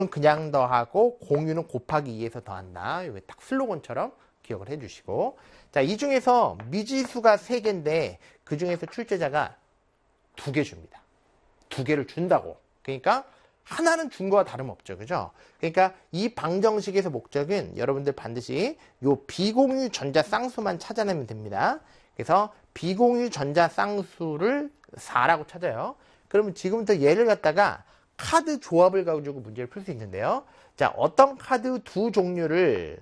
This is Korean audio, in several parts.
그냥 더하고 공유는 곱하기 2에서 더한다. 이거 딱 슬로건처럼 기억을 해주시고. 자, 이 중에서 미지수가 3개인데 그 중에서 출제자가 2개 줍니다. 2개를 준다고. 그러니까 하나는 준 거와 다름없죠. 그죠? 그러니까 이 방정식에서 목적은 여러분들 반드시 요 비공유 전자 쌍수만 찾아내면 됩니다. 그래서 비공유 전자 쌍수를 4라고 찾아요. 그러면 지금부터 얘를 갖다가 카드 조합을 가지고 문제를 풀 수 있는데요. 자, 어떤 카드 두 종류를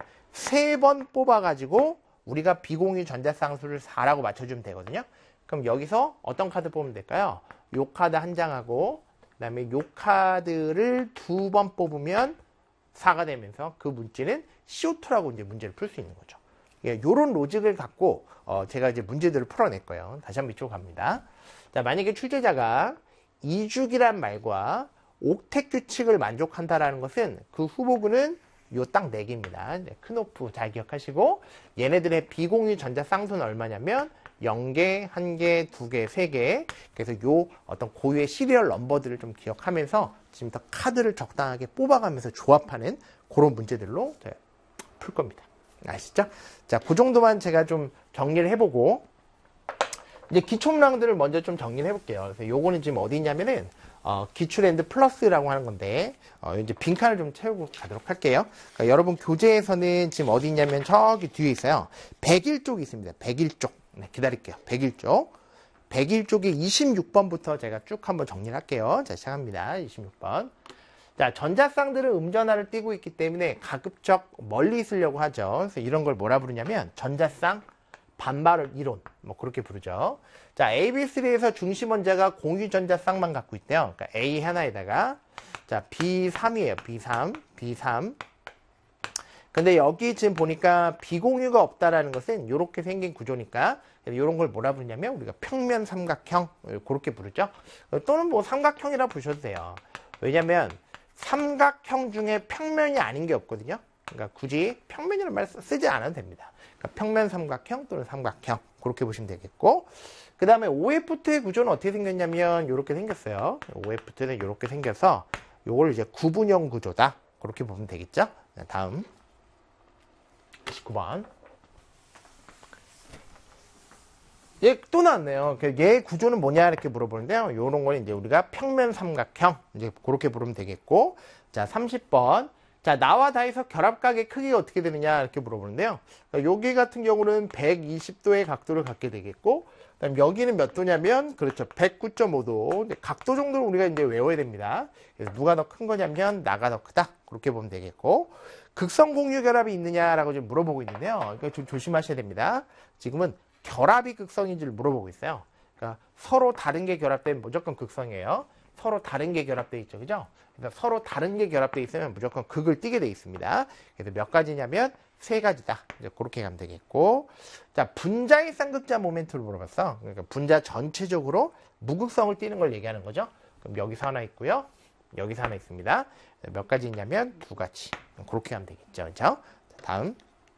3번 뽑아가지고 우리가 비공유 전자 쌍수를 4라고 맞춰주면 되거든요. 그럼 여기서 어떤 카드 뽑으면 될까요? 요 카드 한 장하고 그 다음에 요 카드를 2번 뽑으면 4가 되면서 그 문제는 CO2라고 이제 문제를 풀 수 있는 거죠. 예, 요런 로직을 갖고 제가 이제 문제들을 풀어낼 거예요. 다시 한번 이쪽으로 갑니다. 자, 만약에 출제자가 이주기란 말과 옥텟 규칙을 만족한다라는 것은 그 후보군은 요 딱 4개입니다. 네, 크노프 잘 기억하시고 얘네들의 비공유 전자 쌍수는 얼마냐면 0개, 1개, 2개, 3개. 그래서 요 어떤 고유의 시리얼 넘버들을 좀 기억하면서 지금부터 카드를 적당하게 뽑아가면서 조합하는 그런 문제들로 풀 겁니다. 아시죠? 자, 그 정도만 제가 좀 정리를 해보고 이제 기초문항들을 먼저 좀 정리를 해볼게요. 그래서 요거는 지금 어디 있냐면은 기출앤드 플러스라고 하는 건데 이제 빈칸을 좀 채우고 가도록 할게요. 그러니까 여러분 교재에서는 지금 어디 있냐면 저기 뒤에 있어요. 101쪽이 있습니다. 101쪽. 네, 기다릴게요. 101쪽. 101쪽에 26번부터 제가 쭉 한번 정리를 할게요. 자, 시작합니다. 26번. 자, 전자쌍들은 음전하를 띠고 있기 때문에 가급적 멀리 있으려고 하죠. 그래서 이런 걸 뭐라 부르냐면 전자쌍 반발 이론, 뭐 그렇게 부르죠. 자, AB3에서 중심 원자가 공유 전자쌍만 갖고 있대요. 그러니까 A 하나에다가 자, B3이에요. B3. 근데 여기 지금 보니까 비공유가 없다라는 것은 이렇게 생긴 구조니까 이런 걸 뭐라 부르냐면 우리가 평면 삼각형 그렇게 부르죠. 또는 뭐 삼각형이라 부르셔도 돼요. 왜냐면 삼각형 중에 평면이 아닌 게 없거든요. 그러니까 굳이 평면이라는 말 쓰지 않아도 됩니다. 그러니까 평면 삼각형 또는 삼각형 그렇게 보시면 되겠고, 그 다음에 OF2의 구조는 어떻게 생겼냐면 이렇게 생겼어요. OF2는 이렇게 생겨서 이걸 이제 구분형 구조다 그렇게 보면 되겠죠. 다음 19번. 얘 또 나왔네요. 얘 구조는 뭐냐 이렇게 물어보는데요. 요런 거는 이제 우리가 평면 삼각형 이제 그렇게 부르면 되겠고, 자 30번. 자, 나와 다에서 결합각의 크기가 어떻게 되느냐 이렇게 물어보는데요. 그러니까 여기 같은 경우는 120도의 각도를 갖게 되겠고, 그다음 여기는 몇 도냐면 그렇죠 109.5도. 각도 정도를 우리가 이제 외워야 됩니다. 그래서 누가 더 큰 거냐면 나가 더 크다 그렇게 보면 되겠고, 극성 공유 결합이 있느냐라고 지금 물어보고 있는데요. 그러니까 좀 조심하셔야 됩니다. 지금은 결합이 극성인지를 물어보고 있어요. 그러니까 서로 다른 게 결합되면 무조건 극성이에요. 서로 다른 게 결합되어 있죠, 그죠? 그래서 서로 다른 게 결합되어 있으면 무조건 극을 띠게 되어 있습니다. 그래서 몇 가지냐면 3가지다. 이제 그렇게 가면 되겠고, 자 분자의 쌍극자 모멘트를 물어봤어. 그러니까 분자 전체적으로 무극성을 띠는 걸 얘기하는 거죠. 그럼 여기서 하나 있고요, 여기서 하나 있습니다. 몇 가지 있냐면 2가지. 그렇게 하면 되겠죠, 그죠? 다음.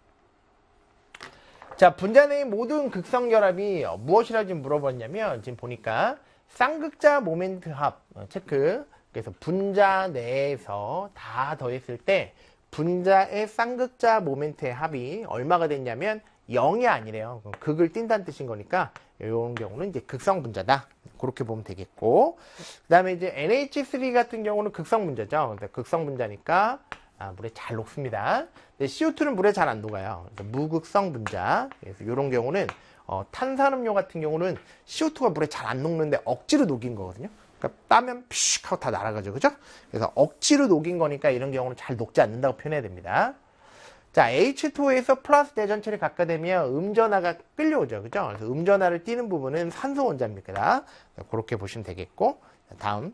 자, 분자 내의 모든 극성 결합이 무엇이라 지금 물어봤냐면 지금 보니까 쌍극자 모멘트 합 체크. 그래서 분자 내에서 다 더했을 때 분자의 쌍극자 모멘트의 합이 얼마가 됐냐면 0이 아니래요. 극을 띈다는 뜻인 거니까 이런 경우는 이제 극성 분자다. 그렇게 보면 되겠고, 그 다음에 이제 NH3 같은 경우는 극성 분자죠. 극성 분자니까 물에 잘 녹습니다. 근데 CO2는 물에 잘 안 녹아요. 무극성 분자. 그래서 이런 경우는 탄산음료 같은 경우는 CO2가 물에 잘 안 녹는데 억지로 녹인 거거든요. 그러니까 따면 피식 하고 다 날아가죠, 그죠? 그래서 억지로 녹인 거니까 이런 경우는 잘 녹지 않는다고 표현해야 됩니다. 자, H2에서 플러스 대전체를 갖게 되면 음전하가 끌려오죠, 그죠? 그래서 음전하를 띄는 부분은 산소 원자입니다. 그렇게 보시면 되겠고, 다음.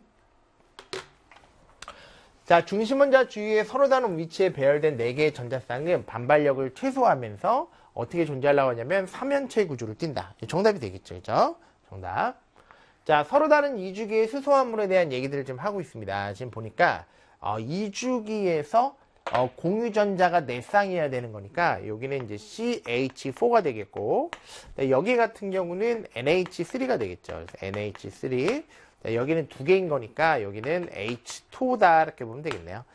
자, 중심원자 주위에 서로 다른 위치에 배열된 4개의 전자쌍은 반발력을 최소화하면서 어떻게 존재하려고 하냐면 3연체 구조를 띈다. 정답이 되겠죠, 그죠? 정답. 자, 서로 다른 이주기의 수소화물에 대한 얘기들을 좀 하고 있습니다. 지금 보니까 이주기에서 공유전자가 4쌍이어야 되는 거니까 여기는 이제 CH4가 되겠고, 여기 같은 경우는 NH3가 되겠죠. 그래서 NH3. 자, 여기는 두 개인 거니까 여기는 H2다 이렇게 보면 되겠네요.